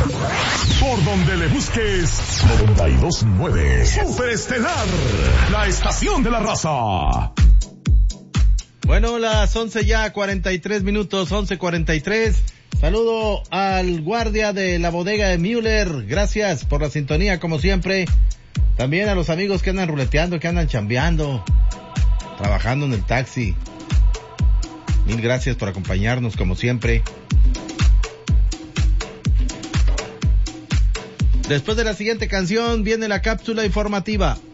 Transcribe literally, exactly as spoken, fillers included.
Por donde le busques, noventa y dos punto nueve. Superestelar, la estación de la raza. Bueno, las once ya, cuarenta y tres minutos, once cuarenta y tres. Saludo al guardia de la bodega de Müller. Gracias por la sintonía, como siempre. También a los amigos que andan ruleteando, que andan chambeando, trabajando en el taxi. Mil gracias por acompañarnos, como siempre. Después de la siguiente canción viene la cápsula informativa.